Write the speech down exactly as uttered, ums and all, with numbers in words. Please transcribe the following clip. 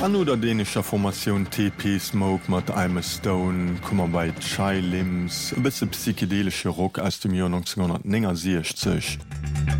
An oder dänischer Formation T P Smoke mat I'm a Stone, kummer bei Chai Limbs, e bisse psychedelische Rock aus dem Jahr neunzehnhundertsechzig.